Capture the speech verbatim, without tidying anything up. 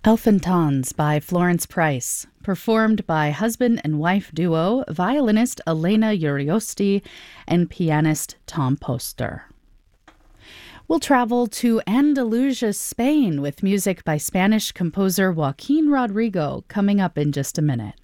Elfintons by Florence Price, performed by husband and wife duo, violinist Elena Uriosti and pianist Tom Poster. We'll travel to Andalusia, Spain with music by Spanish composer Joaquin Rodrigo coming up in just a minute.